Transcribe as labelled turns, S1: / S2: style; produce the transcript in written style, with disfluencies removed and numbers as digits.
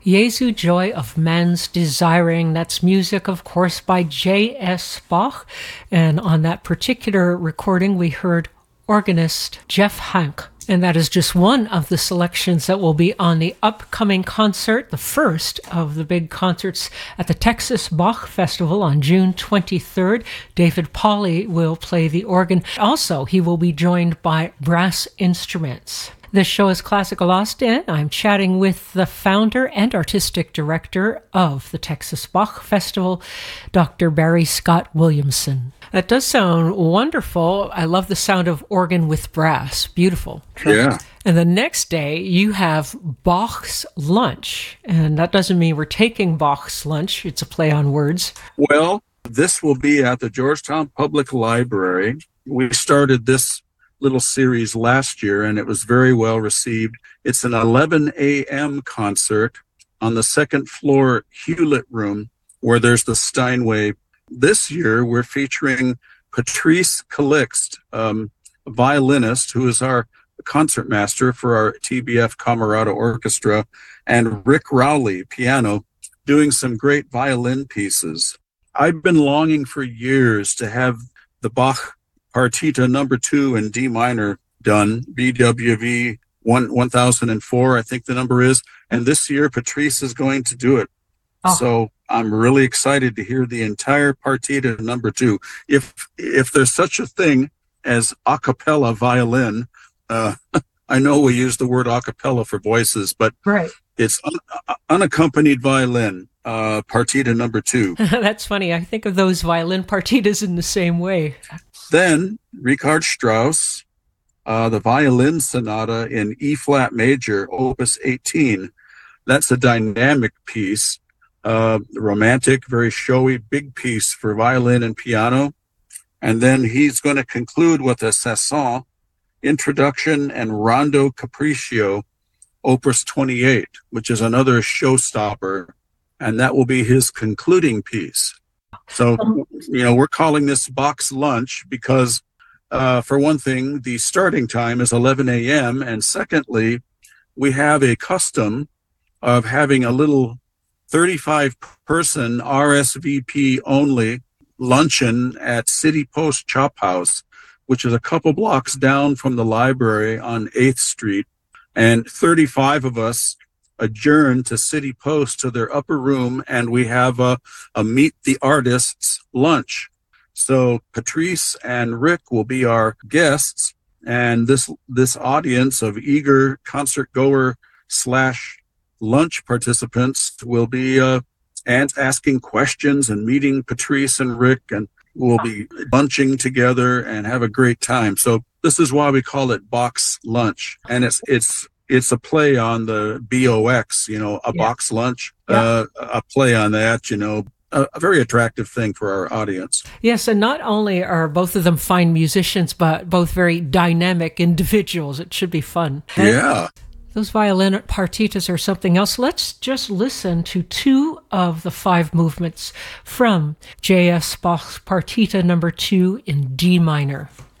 S1: Jesu Joy of Man's Desiring. That's music, of course, by J.S. Bach. And on that particular recording, we heard organist Jeff Hank. And that is just one of the selections that will be on the upcoming concert, the first of the big concerts at the Texas Bach Festival on June 23rd. David Pauly will play the organ. Also, he will be joined by brass instruments. This show is Classical Austin. I'm chatting with the founder and artistic director of the Texas Bach Festival, Dr. Barry Scott Williamson. That does sound wonderful. I love the sound of organ with brass. Beautiful.
S2: Yeah.
S1: And the next day, you have Bach's Lunch. And that doesn't mean we're taking Bach's lunch. It's a play on words.
S2: Well, this will be at the Georgetown Public Library. We started this little series last year, and it was very well received. It's an 11 a.m. concert on the second floor Hewlett Room, where there's the Steinway. This year, we're featuring Patrice Calixt, a violinist who is our concertmaster for our TBF Camerata Orchestra, and Rick Rowley, piano, doing some great violin pieces. I've been longing for years to have the Bach Partita number 2 in D minor done, BWV 1004, I think the number is. And this year, Patrice is going to do it. Oh. So I'm really excited to hear the entire Partita number 2. If there's such a thing as a cappella violin, I know we use the word a cappella for voices, but
S1: right.
S2: It's unaccompanied violin, Partita number 2.
S1: That's funny. I think of those violin partitas in the same way.
S2: Then Richard Strauss, the Violin Sonata in E-flat major, Opus 18. That's a dynamic piece, romantic, very showy, big piece for violin and piano. And then he's going to conclude with a Saint-Saëns Introduction and Rondo Capriccio, Opus 28, which is another showstopper. And that will be his concluding piece. So, we're calling this Bach's Lunch because, for one thing, the starting time is 11 a.m. And secondly, we have a custom of having a little 35-person RSVP only luncheon at City Post Chop House, which is a couple blocks down from the library on 8th Street. And 35 of us adjourn to City Post to their upper room, and we have a Meet the Artists lunch. So Patrice and Rick will be our guests, and this audience of eager concert goer / lunch participants will be asking questions and meeting Patrice and Rick, and we'll be lunching together and have a great time. So this is why we call it Bach's Lunch, and it's a play on the BOX, Bach's Lunch, a play on that, a very attractive thing for our audience.
S1: Yes, and not only are both of them fine musicians, but both very dynamic individuals. It should be fun.
S2: Yeah.
S1: Those violin partitas are something else. Let's just listen to 2 of the 5 movements from J.S. Bach's Partita number 2 in D minor.